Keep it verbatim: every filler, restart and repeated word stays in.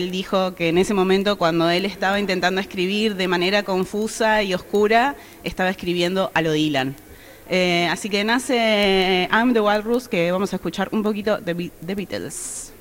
Él dijo que en ese momento, cuando él estaba intentando escribir de manera confusa y oscura, estaba escribiendo a lo Dylan. Eh, así que nace I'm the Walrus, que vamos a escuchar un poquito de The Beatles.